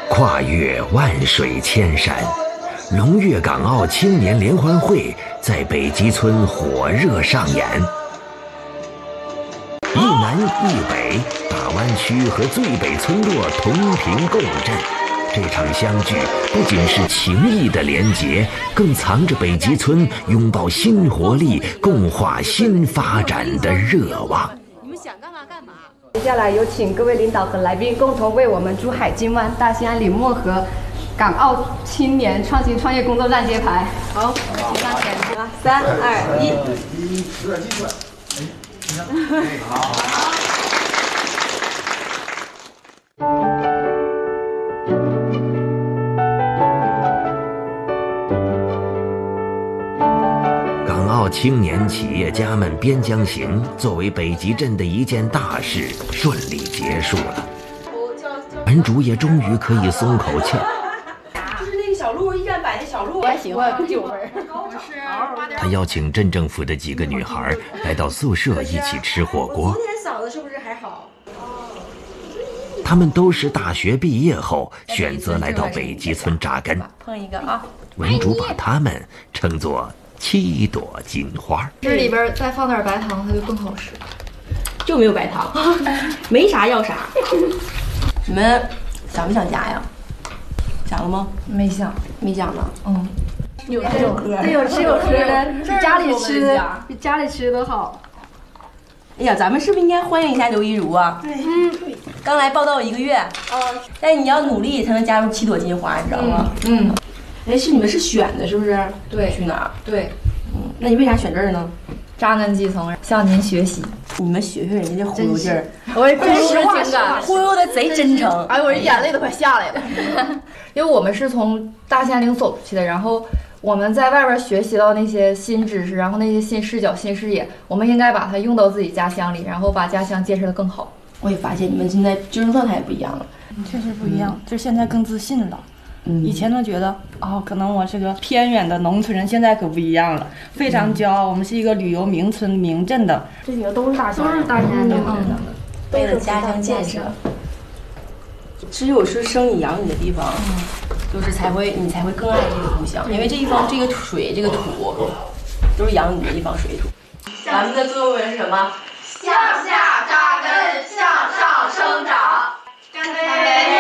跨越万水千山，龙跃港澳青年联欢会在北极村火热上演。一南一北，大湾区和最北村落同频共振。这场相聚不仅是情谊的连结，更藏着北极村拥抱新活力、共话新发展的热望。 你们想干嘛干嘛。 接下来有请各位领导和来宾共同为我们珠海金湾大兴安岭漠河港澳青年创新创业工作站揭牌。 好，请上前。 3、2、1。 有点技术了。好。 港澳青年企业家们边疆行作为北极镇的一件大事顺利结束了，门主也终于可以松口气。 就是那个小鹿100的小鹿， 我也喜欢9分。 他邀请镇政府的几个女孩来到宿舍一起吃火锅。 昨天嗓子是不是还好？ 他们都是大学毕业后选择来到北极村扎根。 碰一个啊！ 文主把他们称作7朵金花。 这里边再放点白糖，它就更好吃。 就没有白糖，没啥要啥。你们想不想家呀？想了吗？ 没想， 没想呢。 嗯， 有吃有喝， 有吃有喝的，比家里吃的比家里吃的好。 哎呀，咱们是不是应该欢迎一下刘一如啊？对，刚来报道1个月，但你要努力才能加入7朵金花，你知道吗？哎，是你们是选的，是不是？ 对， 去哪儿？ 对， 那你为啥选这儿呢？ 扎根基层，向您学习。 你们学学人家这忽悠劲儿， 我也真实情感， 忽悠的贼真诚。 哎，我这眼泪都快下来了。因为我们是从大兴安岭走出去的，然后我们在外边学习到那些新知识，然后那些新视角、新视野，我们应该把它用到自己家乡里，然后把家乡建设得更好。 我也发现你们现在精神状态也不一样了， 确实不一样，就现在更自信了。以前都觉得可能我是个偏远的农村人，现在可不一样了，非常骄傲。我们是一个旅游名村名镇的， 这几个都是大兴安岭的， 为了家乡建设。只有是生你养你的地方，就是你才会更爱这个故乡，因为这地方这个水这个土都是养你的地方水土。咱们的作文是什么？向下扎根，向上生长。干杯！